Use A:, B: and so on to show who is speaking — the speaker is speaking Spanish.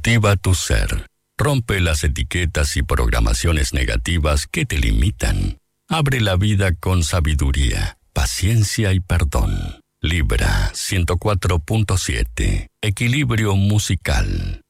A: Cultiva tu ser. Rompe las etiquetas y programaciones negativas que te limitan. Abre la vida con sabiduría, paciencia y perdón. Libra 104.7. Equilibrio musical.